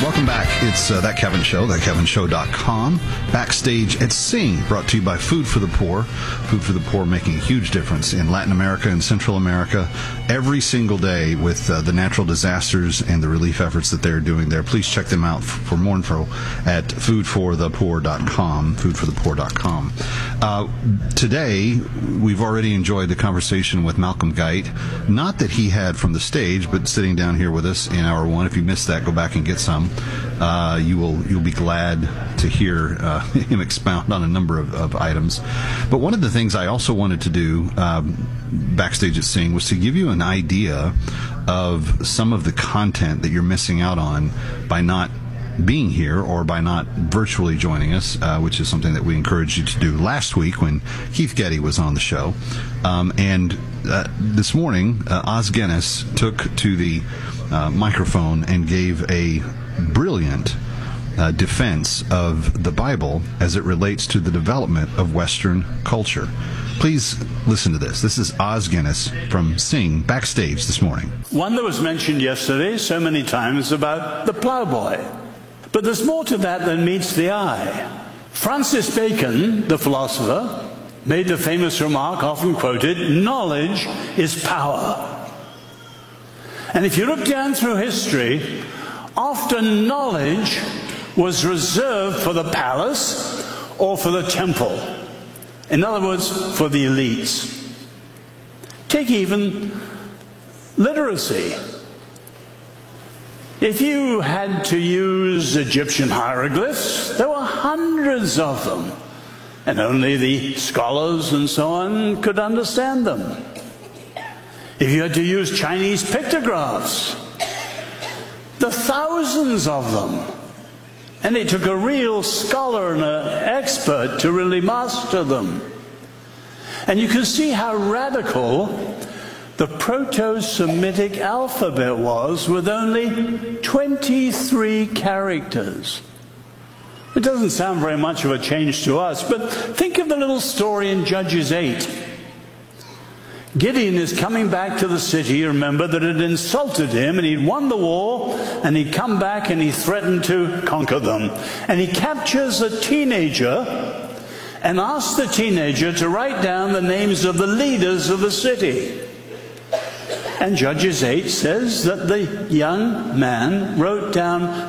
Welcome back. It's That Kevin Show, thatkevinshow.com. Backstage at Sing, brought to you by Food for the Poor. Food for the Poor making a huge difference in Latin America and Central America every single day with the natural disasters and the relief efforts that they're doing there. Please check them out for more info at foodforthepoor.com, foodforthepoor.com. Today, we've already enjoyed the conversation with Malcolm Guite, not that he had from the stage, but sitting down here with us in hour one. If you missed that, go back and get some. You'll be glad to hear him expound on a number of items. But one of the things I also wanted to do backstage at Sing was to give you an idea of some of the content that you're missing out on by not being here or by not virtually joining us, which is something that we encouraged you to do last week when Keith Getty was on the show. And this morning, Os Guinness took to the microphone and gave a brilliant defense of the Bible as it relates to the development of Western culture. Please listen to this. This is Os Guinness from Sing backstage this morning. One that was mentioned yesterday so many times about the plowboy. But there's more to that than meets the eye. Francis Bacon, the philosopher, made the famous remark, often quoted, knowledge is power. And if you look down through history, often knowledge was reserved for the palace or for the temple. In other words, for the elites. Take even literacy. If you had to use Egyptian hieroglyphs, there were hundreds of them, and only the scholars and so on could understand them. If you had to use Chinese pictographs, the thousands of them, and it took a real scholar and an expert to really master them. And you can see how radical the Proto-Semitic alphabet was with only 23 characters. It doesn't sound very much of a change to us, but think of the little story in Judges 8. Gideon is coming back to the city. You remember that it insulted him, and he'd won the war, and he'd come back and he threatened to conquer them. And he captures a teenager and asks the teenager to write down the names of the leaders of the city. And Judges 8 says that the young man wrote down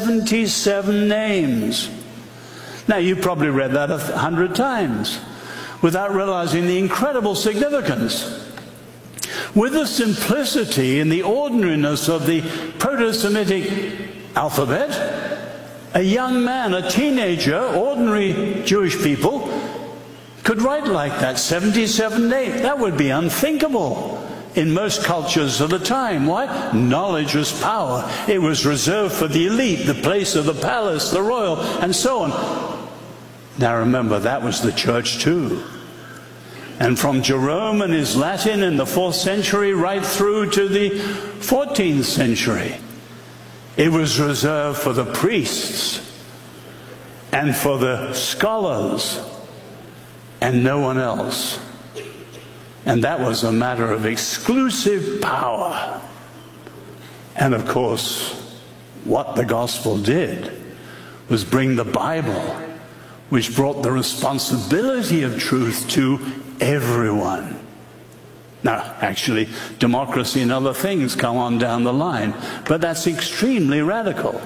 77 names. Now, you probably read that 100 times without realizing the incredible significance. With the simplicity and the ordinariness of the Proto-Semitic alphabet, a young man, a teenager, ordinary Jewish people, could write like that, 77 names. That would be unthinkable in most cultures of the time. Why? Knowledge was power. It was reserved for the elite, the place of the palace, the royal, and so on. Now remember, that was the church too. And from Jerome and his Latin in the 4th century right through to the 14th century, it was reserved for the priests and for the scholars and no one else. And that was a matter of exclusive power. And of course, what the gospel did was bring the Bible, which brought the responsibility of truth to everyone. Now, actually, democracy and other things come on down the line, but that's extremely radical.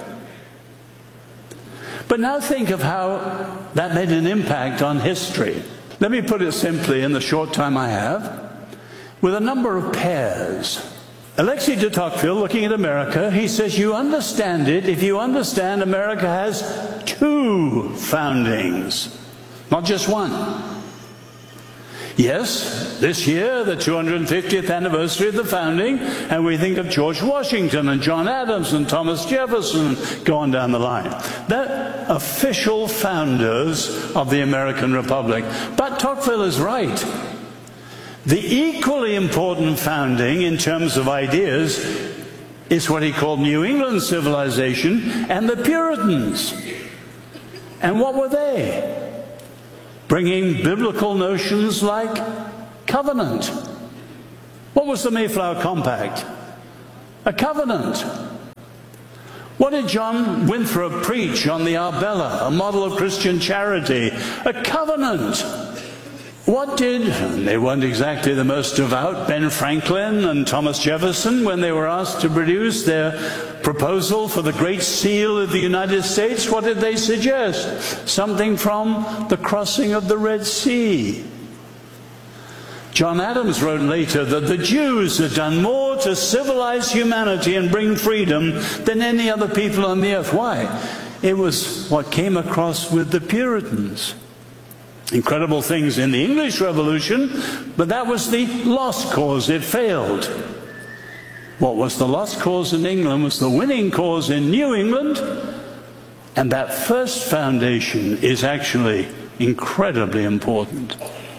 But now think of how that made an impact on history. Let me put it simply in the short time I have, with a number of pairs. Alexis de Tocqueville, looking at America, he says, you understand it if you understand America has 2 foundings, not just one. Yes, this year, the 250th anniversary of the founding, and we think of George Washington and John Adams and Thomas Jefferson, go on down the line. They're official founders of the American Republic. But Tocqueville is right. The equally important founding in terms of ideas is what he called New England civilization and the Puritans. And what were they? Bringing biblical notions like covenant. What was the Mayflower Compact? A covenant. What did John Winthrop preach on the Arbella? A model of Christian charity, a covenant. What did, they weren't exactly the most devout, Ben Franklin and Thomas Jefferson, when they were asked to produce their proposal for the Great Seal of the United States, what did they suggest? Something from the crossing of the Red Sea. John Adams wrote later that the Jews had done more to civilize humanity and bring freedom than any other people on the earth. Why? It was what came across with the Puritans. Incredible things in the English Revolution, but that was the lost cause. It failed. What was the lost cause in England was the winning cause in New England, and that first foundation is actually incredibly important.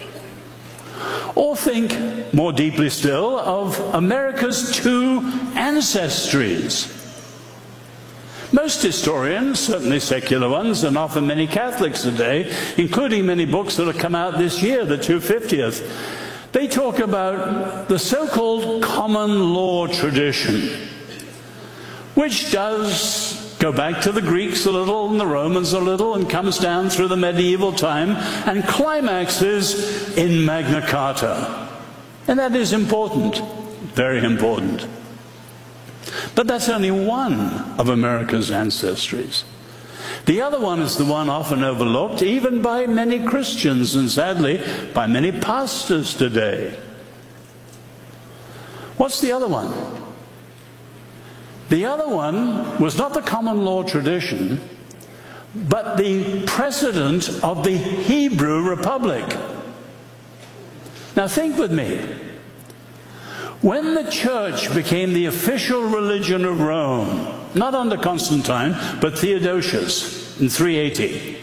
Or think more deeply still of America's two ancestries. Most historians, certainly secular ones, and often many Catholics today, including many books that have come out this year, the 250th, they talk about the so-called common law tradition, which does go back to the Greeks a little and the Romans a little and comes down through the medieval time and climaxes in Magna Carta. And that is important, very important. But that's only one of America's ancestries. The other one is the one often overlooked, even by many Christians and sadly by many pastors today. What's the other one? The other one was not the common law tradition, but the precedent of the Hebrew Republic. Now think with me. When the church became the official religion of Rome, not under Constantine, but Theodosius in 380,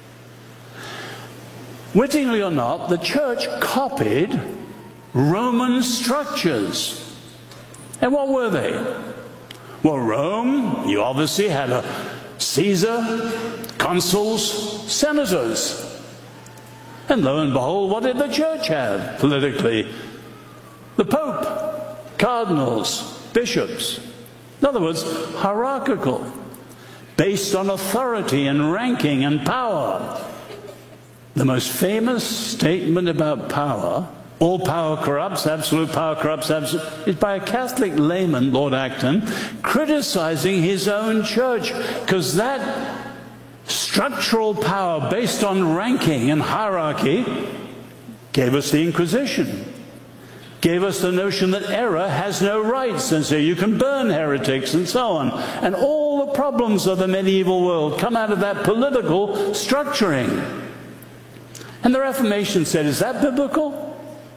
wittingly or not, the church copied Roman structures. And what were they? Well, Rome, you obviously had a Caesar, consuls, senators. And lo and behold, what did the church have politically? The Pope, cardinals, bishops. In other words, hierarchical, based on authority and ranking and power. The most famous statement about power, all power corrupts, absolute power corrupts, absolute, is by a Catholic layman, Lord Acton, criticizing his own church, because that structural power based on ranking and hierarchy gave us the Inquisition. Gave us the notion that error has no rights, and so you can burn heretics and so on. And all the problems of the medieval world come out of that political structuring. And the Reformation said, is that biblical?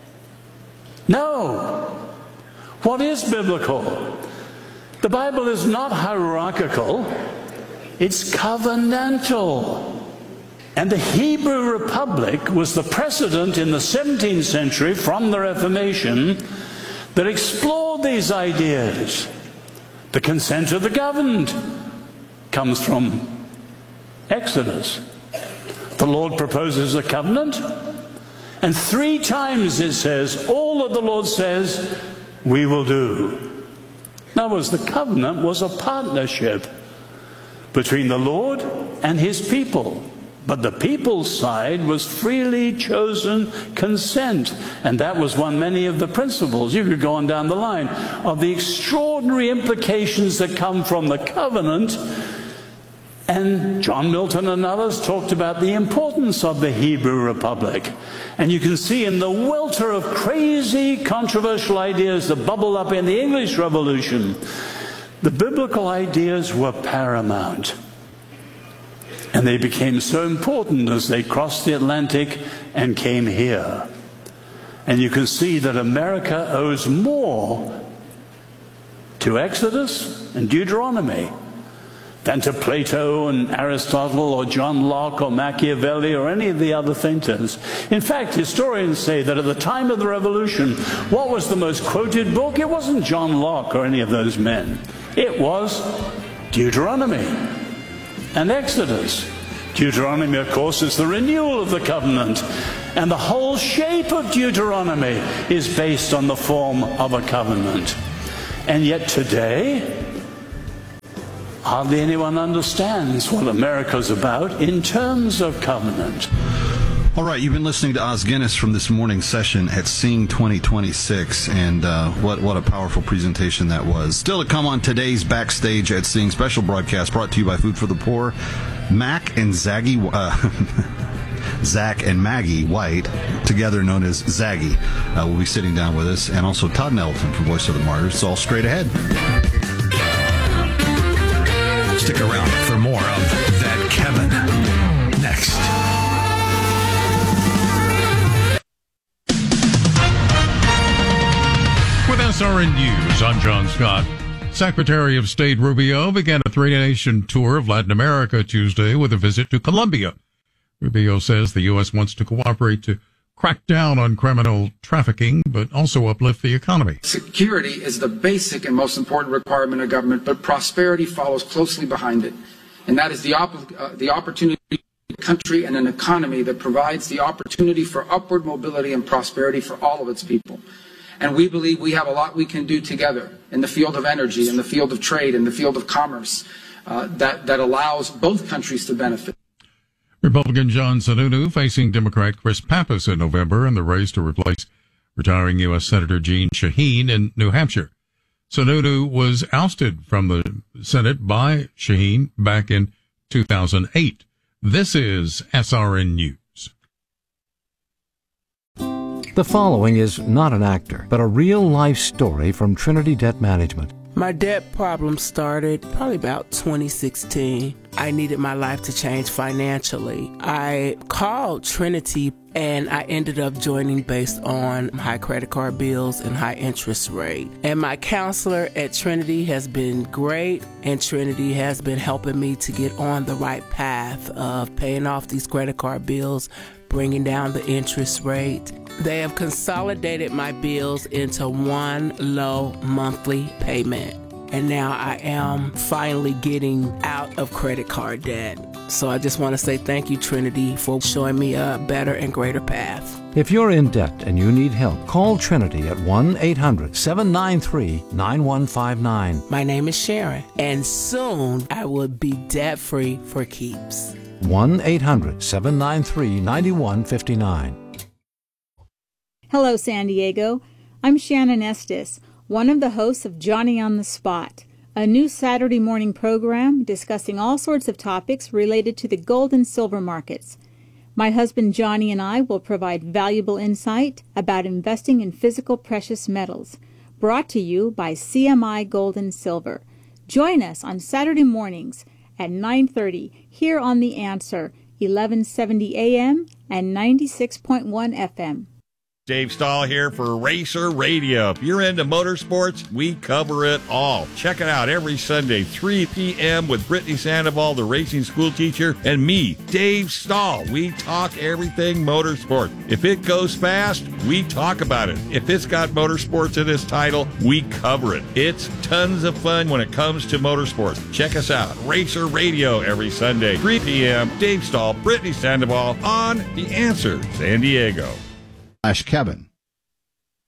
No. What is biblical? The Bible is not hierarchical, it's covenantal. And the Hebrew Republic was the precedent in the 17th century from the Reformation that explored these ideas. The consent of the governed comes from Exodus. The Lord proposes a covenant, and 3 times it says, all that the Lord says, we will do. In other words, the covenant was a partnership between the Lord and his people. But the people's side was freely chosen consent. And that was many of the principles, you could go on down the line, of the extraordinary implications that come from the covenant. And John Milton and others talked about the importance of the Hebrew Republic. And you can see in the welter of crazy, controversial ideas that bubbled up in the English Revolution, the biblical ideas were paramount. And they became so important as they crossed the Atlantic and came here. And you can see that America owes more to Exodus and Deuteronomy than to Plato and Aristotle or John Locke or Machiavelli or any of the other thinkers. In fact, historians say that at the time of the Revolution, what was the most quoted book? It wasn't John Locke or any of those men. It was Deuteronomy and Exodus. Deuteronomy, of course, is the renewal of the covenant. And the whole shape of Deuteronomy is based on the form of a covenant. And yet today, Hardly anyone understands what America's about in terms of covenant. All right, you've been listening to Os Guinness from this morning's session at Sing 2026, and what a powerful presentation that was. Still to come on today's Backstage at Sing special broadcast brought to you by Food for the Poor, Zach and Maggie White, together known as Zaggy, will be sitting down with us, and also Todd Nettleton from Voice of the Martyrs. It's all straight ahead. Stick around for more of That Kevin next. With SRN News, I'm John Scott. Secretary of State Rubio began a three-nation tour of Latin America Tuesday with a visit to Colombia. Rubio says the U.S. wants to cooperate to crack down on criminal trafficking, but also uplift the economy. Security is the basic and most important requirement of government, but prosperity follows closely behind it. And that is the opportunity for a country and an economy that provides the opportunity for upward mobility and prosperity for all of its people. And we believe we have a lot we can do together in the field of energy, in the field of trade, in the field of commerce, that allows both countries to benefit. Republican John Sununu facing Democrat Chris Pappas in November in the race to replace retiring U.S. Senator Jeanne Shaheen in New Hampshire. Sununu was ousted from the Senate by Shaheen back in 2008. This is SRN News. The following is not an actor, but a real-life story from Trinity Debt Management. My debt problem started probably about 2016. I needed my life to change financially. I called Trinity and I ended up joining based on high credit card bills and high interest rate. And my counselor at Trinity has been great, and Trinity has been helping me to get on the right path of paying off these credit card bills, bringing down the interest rate. They have consolidated my bills into one low monthly payment. And now I am finally getting out of credit card debt. So I just want to say thank you, Trinity, for showing me a better and greater path. If you're in debt and you need help, call Trinity at 1-800-793-9159. My name is Sharon, and soon I will be debt-free for keeps. 1-800-793-9159. Hello, San Diego. I'm Shannon Estes, one of the hosts of Johnny on the Spot, a new Saturday morning program discussing all sorts of topics related to the gold and silver markets. My husband Johnny and I will provide valuable insight about investing in physical precious metals, brought to you by CMI Gold and Silver. Join us on Saturday mornings at 9:30 here on The Answer, 1170 AM and 96.1 FM. Dave Stahl here for Racer Radio. If you're into motorsports, we cover it all. Check it out every Sunday, 3 p.m. with Brittany Sandoval, the racing school teacher, and me, Dave Stahl. We talk everything motorsport. If it goes fast, we talk about it. If it's got motorsports in its title, we cover it. It's tons of fun when it comes to motorsports. Check us out, Racer Radio, every Sunday, 3 p.m. Dave Stahl, Brittany Sandoval on The Answer San Diego. Kevin.